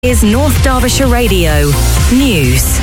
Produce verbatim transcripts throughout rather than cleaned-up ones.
Is North Derbyshire Radio News.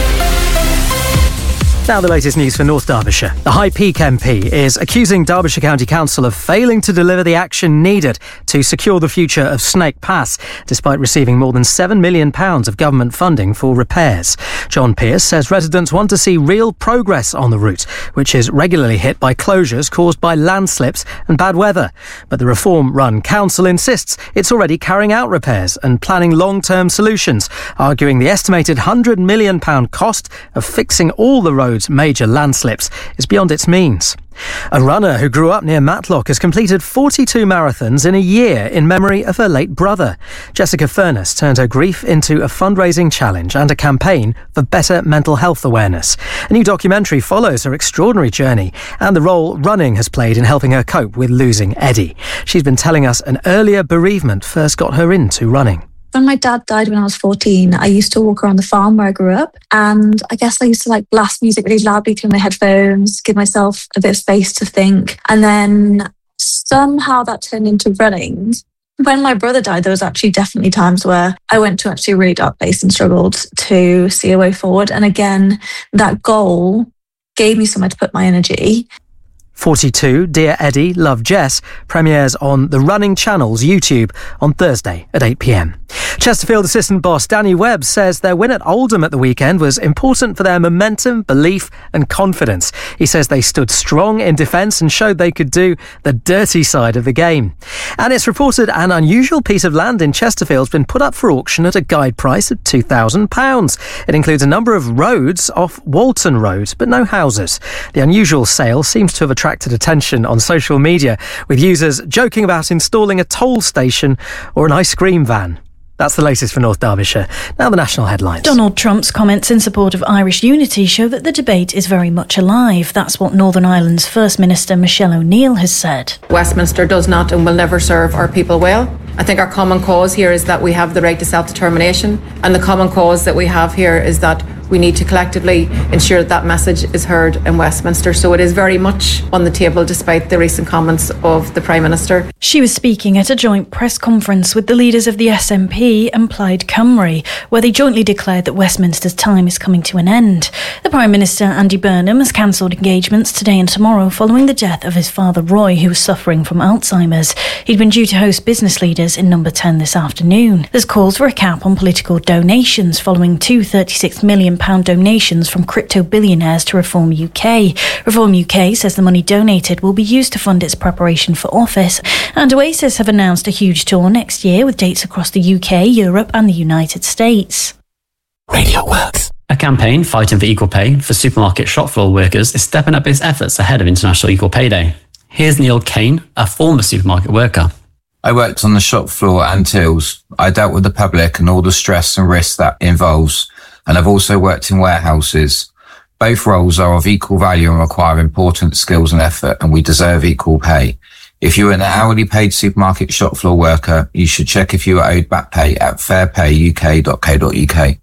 Now the latest news for North Derbyshire. The High Peak M P is accusing Derbyshire County Council of failing to deliver the action needed to secure the future of Snake Pass, despite receiving more than seven million pounds of government funding for repairs. John Pearce says residents want to see real progress on the route, which is regularly hit by closures caused by landslips and bad weather. But the reform-run council insists it's already carrying out repairs and planning long-term solutions, arguing the estimated one hundred million pounds cost of fixing all the roads major landslips is beyond its means. A runner who grew up near Matlock has completed forty-two marathons in a year in memory of her late brother. Jessica Furness turned her grief into a fundraising challenge and a campaign for better mental health awareness. A new documentary follows her extraordinary journey and the role running has played in helping her cope with losing Eddie. She's been telling us an earlier bereavement first got her into running. When my dad died when I was fourteen, I used to walk around the farm where I grew up, and I guess I used to like blast music really loudly through my headphones, give myself a bit of space to think, and then somehow that turned into running. When my brother died, there was actually definitely times where I went to actually a really dark place and struggled to see a way forward, and again, that goal gave me somewhere to put my energy. forty-two, Dear Eddie, Love Jess premieres on the Running Channel's YouTube on Thursday at eight p.m. Chesterfield assistant boss Danny Webb says their win at Oldham at the weekend was important for their momentum, belief and confidence. He says they stood strong in defence and showed they could do the dirty side of the game. And it's reported an unusual piece of land in Chesterfield's been put up for auction at a guide price of two thousand pounds. It includes a number of roads off Walton Road, but no houses. The unusual sale seems to have attracted attention on social media, with users joking about installing a toll station or an ice cream van. That's the latest for North Derbyshire. Now the national headlines. Donald Trump's comments in support of Irish unity show that the debate is very much alive. That's what Northern Ireland's First Minister Michelle O'Neill has said. Westminster does not and will never serve our people well. I think our common cause here is that we have the right to self-determination, and the common cause that we have here is that we need to collectively ensure that that message is heard in Westminster. So it is very much on the table despite the recent comments of the Prime Minister. She was speaking at a joint press conference with the leaders of the S N P and Plaid Cymru, where they jointly declared that Westminster's time is coming to an end. The Prime Minister, Andy Burnham, has cancelled engagements today and tomorrow following the death of his father Roy, who was suffering from Alzheimer's. He'd been due to host business leaders in Number ten this afternoon. There's calls for a cap on political donations following two thirty-six million pounds donations from crypto billionaires to Reform U K. Reform U K says the money donated will be used to fund its preparation for office. And Oasis have announced a huge tour next year with dates across the U K, Europe and the United States. Radio Works. A campaign fighting for equal pay for supermarket shop floor workers is stepping up its efforts ahead of International Equal Pay Day. Here's Neil Kane, a former supermarket worker. I worked on the shop floor and tills. I dealt with the public and all the stress and risks that involves. And I've also worked in warehouses. Both roles are of equal value and require important skills and effort, and we deserve equal pay. If you're an hourly paid supermarket shop floor worker, you should check if you are owed back pay at fair pay u k dot co dot u k.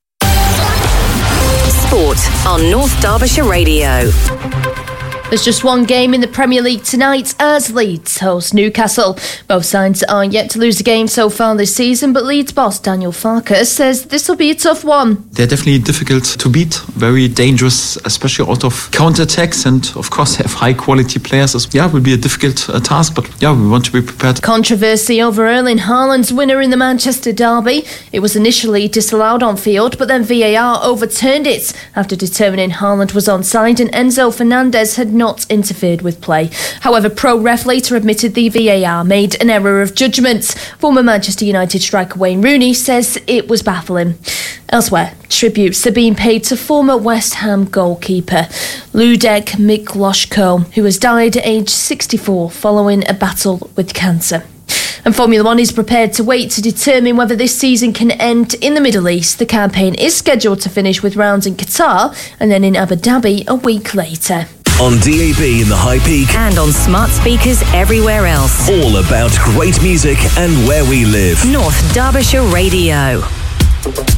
Sport on North Derbyshire Radio. There's just one game in the Premier League tonight as Leeds host Newcastle. Both sides are yet to lose a game so far this season, but Leeds boss Daniel Farke says this will be a tough one. They're definitely difficult to beat, very dangerous, especially out of counter-attacks, and of course have high-quality players. Yeah, it will be a difficult uh, task, but yeah, we want to be prepared. Controversy over Erling Haaland's winner in the Manchester derby. It was initially disallowed on field, but then V A R overturned it after determining Haaland was onside and Enzo Fernandez had not interfered with play. However, pro ref later admitted the V A R made an error of judgment. Former Manchester United striker Wayne Rooney says it was baffling. Elsewhere, tributes are being paid to former West Ham goalkeeper Ludek Mikloško, who has died at age sixty-four following a battle with cancer. And Formula One is prepared to wait to determine whether this season can end in the Middle East. The campaign is scheduled to finish with rounds in Qatar and then in Abu Dhabi a week later. On D A B in the High Peak and on smart speakers everywhere else. All about great music and where we live. North Derbyshire Radio.